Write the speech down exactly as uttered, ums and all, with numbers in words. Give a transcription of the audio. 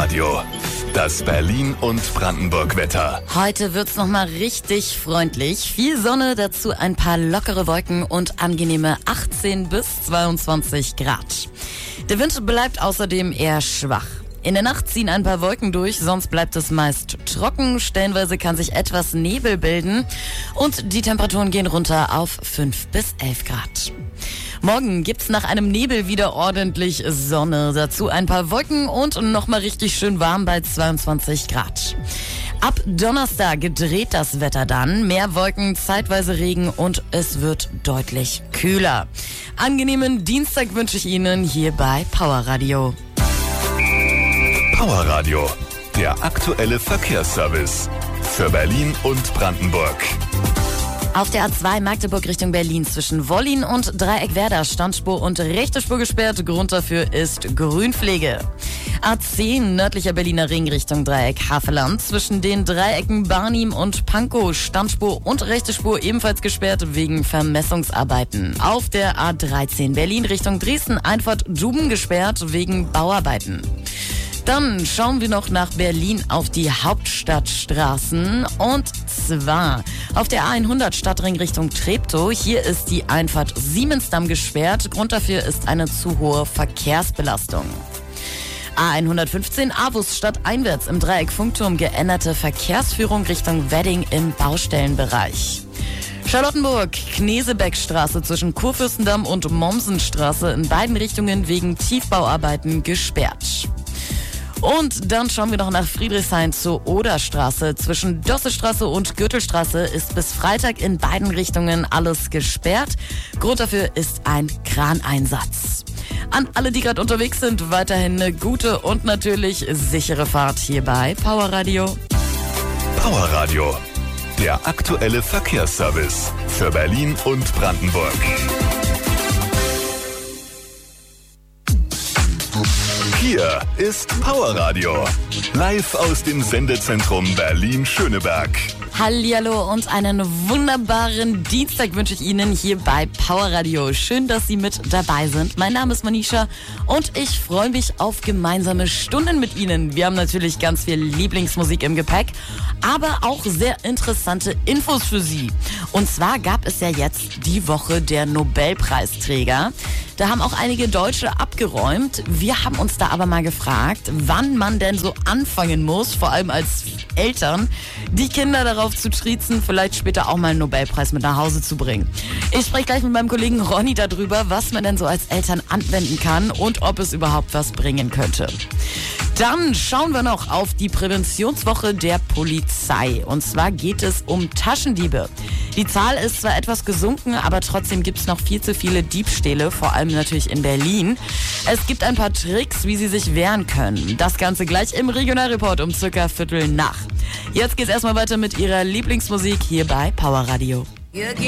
Radio. Das Berlin- und Brandenburg-Wetter. Heute wird's nochmal richtig freundlich. Viel Sonne, dazu ein paar lockere Wolken und angenehme achtzehn bis zweiundzwanzig Grad. Der Wind bleibt außerdem eher schwach. In der Nacht ziehen ein paar Wolken durch, sonst bleibt es meist trocken. Stellenweise kann sich etwas Nebel bilden und die Temperaturen gehen runter auf fünf bis elf Grad. Morgen gibt's nach einem Nebel wieder ordentlich Sonne. Dazu ein paar Wolken und nochmal richtig schön warm bei zweiundzwanzig Grad. Ab Donnerstag dreht das Wetter dann. Mehr Wolken, zeitweise Regen und es wird deutlich kühler. Angenehmen Dienstag wünsche ich Ihnen hier bei Power Radio. Power Radio, der aktuelle Verkehrsservice für Berlin und Brandenburg. Auf der A zwei Magdeburg Richtung Berlin zwischen Wollin und Dreieckwerder Standspur und rechte Spur gesperrt. Grund dafür ist Grünpflege. A zehn nördlicher Berliner Ring Richtung Dreieck Havelland zwischen den Dreiecken Barnim und Pankow Standspur und rechte Spur ebenfalls gesperrt wegen Vermessungsarbeiten. Auf der A dreizehn Berlin Richtung Dresden Einfahrt Duben gesperrt wegen Bauarbeiten. Dann schauen wir noch nach Berlin auf die Hauptstadtstraßen und zwar auf der A hundert Stadtring Richtung Treptow. Hier ist die Einfahrt Siemensdamm gesperrt. Grund dafür ist eine zu hohe Verkehrsbelastung. A hundertfünfzehn Avus stadteinwärts im Dreieck Funkturm geänderte Verkehrsführung Richtung Wedding im Baustellenbereich. Charlottenburg, Knesebeckstraße zwischen Kurfürstendamm und Mommsenstraße in beiden Richtungen wegen Tiefbauarbeiten gesperrt. Und dann schauen wir noch nach Friedrichshain zur Oderstraße. Zwischen Dossestraße und Gürtelstraße ist bis Freitag in beiden Richtungen alles gesperrt. Grund dafür ist ein Kraneinsatz. An alle, die gerade unterwegs sind, weiterhin eine gute und natürlich sichere Fahrt hier bei Power Radio. Power Radio, der aktuelle Verkehrsservice für Berlin und Brandenburg. Hier ist Power Radio, live aus dem Sendezentrum Berlin-Schöneberg. Hallihallo und einen wunderbaren Dienstag wünsche ich Ihnen hier bei Power Radio. Schön, dass Sie mit dabei sind. Mein Name ist Manisha und ich freue mich auf gemeinsame Stunden mit Ihnen. Wir haben natürlich ganz viel Lieblingsmusik im Gepäck, aber auch sehr interessante Infos für Sie. Und zwar gab es ja jetzt die Woche der Nobelpreisträger. Da haben auch einige Deutsche abgeräumt. Wir haben uns da aber mal gefragt, wann man denn so anfangen muss, vor allem als Eltern, die Kinder darauf zu triezen, vielleicht später auch mal einen Nobelpreis mit nach Hause zu bringen. Ich spreche gleich mit meinem Kollegen Ronny darüber, was man denn so als Eltern anwenden kann und ob es überhaupt was bringen könnte. Dann schauen wir noch auf die Präventionswoche der Polizei. Und zwar geht es um Taschendiebe. Die Zahl ist zwar etwas gesunken, aber trotzdem gibt es noch viel zu viele Diebstähle, vor allem natürlich in Berlin. Es gibt ein paar Tricks, wie Sie sich wehren können. Das Ganze gleich im Regionalreport um circa Viertel nach. Jetzt geht's erstmal weiter mit Ihrer Lieblingsmusik hier bei Power Radio.